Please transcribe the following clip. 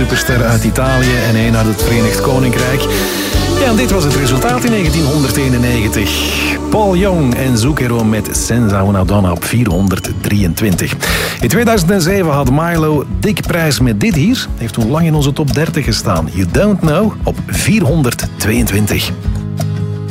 superster uit Italië en 1 uit het Verenigd Koninkrijk. Ja, en dit was het resultaat in 1991. Paul Young en Zucchero met Senza una donna op 423. In 2007 had Milo dik prijs met dit hier. Heeft toen lang in onze top 30 gestaan. You Don't Know op 422.